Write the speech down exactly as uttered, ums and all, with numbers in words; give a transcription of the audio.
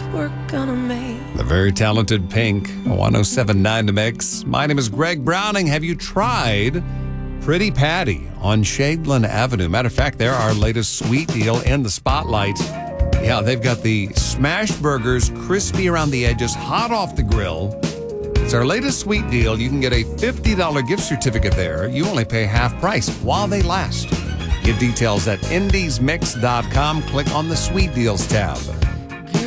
we're gonna make. The very talented Pink, one oh seven point nine The Mix. My name is Greg Browning. Have you tried Pretty Patty on Shadeland Avenue? Matter of fact, they're our latest sweet deal in the spotlight. Yeah, they've got the smash burgers, crispy around the edges, hot off the grill. It's our latest sweet deal. You can get a fifty dollars gift certificate there. You only pay half price while they last. Get details at indies mix dot com. Click on the Sweet Deals tab.